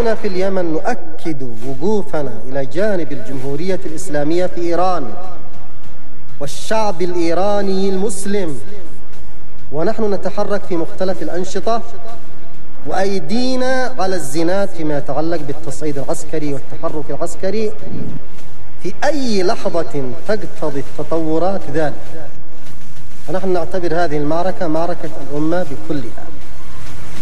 هنا في اليمن نؤكد وقوفنا إلى جانب الجمهورية الإسلامية في إيران والشعب الإيراني المسلم، ونحن نتحرك في مختلف الأنشطة وأيدينا على الزناد فيما يتعلق بالتصعيد العسكري والتحرك العسكري في أي لحظة تقتضي التطورات ذلك. فنحن نعتبر هذه المعركة معركة الأمة بكلها.